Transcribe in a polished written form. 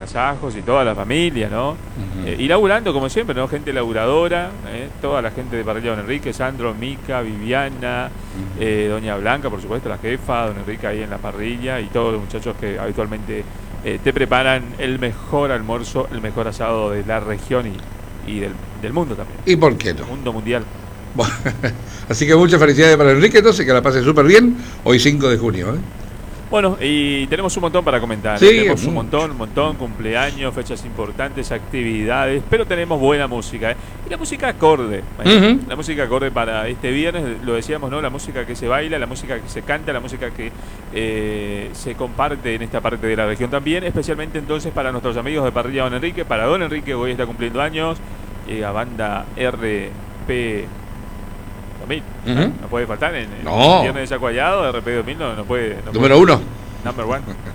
agasajos y toda la familia, ¿no? Y laburando como siempre, ¿no? Gente laburadora, toda la gente de Parrilla Don Enrique, Sandro, Mica, Viviana, Doña Blanca, por supuesto, la jefa, Don Enrique ahí en la parrilla y todos los muchachos que habitualmente te preparan el mejor almuerzo, el mejor asado de la región y del mundo también. ¿Y por qué no? Mundo mundial. Bueno, así que muchas felicidades para Enrique, entonces, que la pase súper bien, hoy 5 de junio, ¿eh? Bueno, y tenemos un montón para comentar. Sí, tenemos un montón, cumpleaños, fechas importantes, actividades, pero tenemos buena música, ¿eh? Y la música acorde, la música acorde para este viernes, lo decíamos, ¿no? La música que se baila, la música que se canta, la música que se comparte en esta parte de la región también, especialmente entonces para nuestros amigos de Parrilla Don Enrique, para Don Enrique, hoy está cumpliendo años, a banda RP 2000, no puede faltar en el viernes de Yacuayado, RP 2000 no puede. Número 1. Number one.